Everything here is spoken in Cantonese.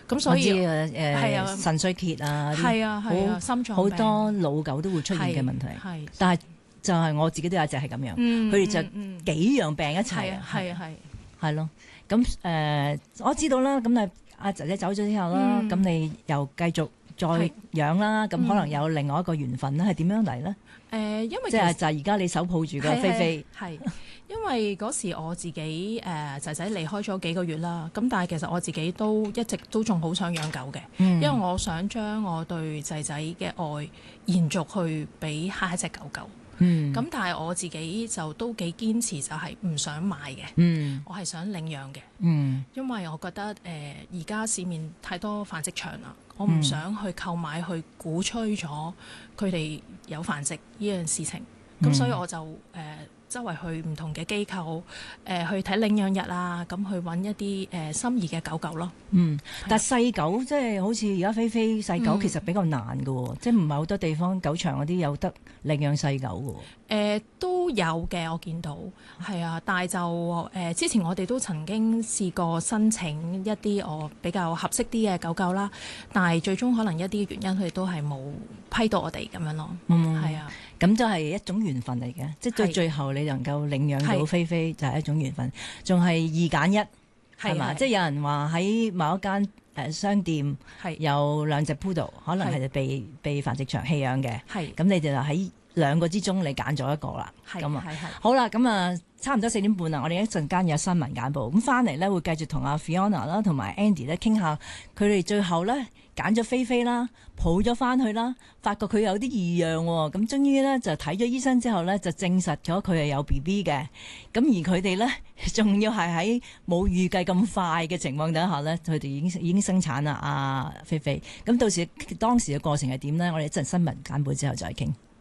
咁所以係啊，腎衰竭啊， 係啊，心臟病好多老狗都會出現嘅問題。 係， 但係就係我自己都有一隻係咁樣，佢哋就幾樣病一齊。係咯。咁我知道啦。咁阿姐姐走咗之後啦，咁你又繼續再養啦。咁可能有另外一個緣分啦，係點樣嚟咧？ 因為就係而家你手抱住個菲菲， 係因為嗰時我自己仔仔離開咗幾個月啦，咁但係其實我自己都一直都仲好想養狗嘅，因為我想將我對仔仔嘅愛延續去俾下一隻狗狗。咁但係我自己就都幾堅持，就係唔想買嘅，我係想領養嘅，因為我覺得而家市面太多繁殖場啦，我唔想去購買去鼓吹咗佢哋有繁殖呢樣事情，咁所以我就周圍去唔同嘅機構去睇領養日啊，咁去揾一啲心儀嘅狗狗咯。 但係細狗即係好似而家菲菲細狗其實比較難嘅喎，即係唔係好多地方狗場嗰啲有得領養細狗嘅喎。 都有嘅，我見到係啊，但係就之前我哋都曾經試過申請一啲我比較合適啲嘅狗狗啦，但係最終可能一啲原因佢哋都係冇批到我哋咁樣咯。係啊， 咁就係一種緣分嚟嘅，即係到最後你能夠領養到菲菲就係一種緣分，仲係二揀一係嘛？即係有人話喺某一間商店有兩隻 Poodle，可能係被繁殖場棄養嘅，咁你哋就喺兩個之中你揀咗一個啦。咁啊，好啦，咁啊差唔多4:30啦，我哋一陣間有新聞簡報，咁翻嚟咧會繼續同阿 Fiona 啦同埋 Andy 咧傾下佢哋最後咧揀咗菲菲啦，抱咗翻去啦，發覺佢有啲異樣喎，咁終於咧就睇咗醫生之後咧就證實咗佢係有 BB 嘅，咁而佢哋咧仲要係喺冇預計咁快嘅情況底下咧，佢哋已經生產啦，阿菲菲。咁到時當時嘅過程係點咧？我哋一陣新聞簡報之後再傾。